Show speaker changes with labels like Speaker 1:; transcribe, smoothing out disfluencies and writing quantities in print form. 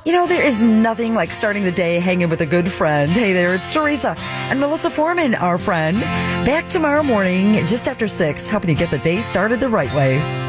Speaker 1: There is nothing like starting the day hanging with a good friend. Hey there, it's Teresa and Melissa Foreman, our friend. Back tomorrow morning, just after 6, helping you get the day started the right way.